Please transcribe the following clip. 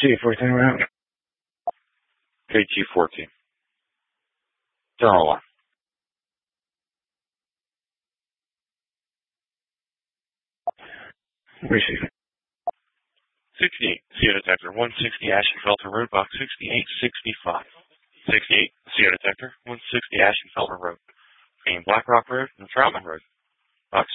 G14 route. Okay, G14. General alarm. Receiving. 68, CO detector, 160 Ashenfelter Road, box 6865. 68, CO detector, 160 Ashenfelter Road, between Black Rock Road and Troutman Road.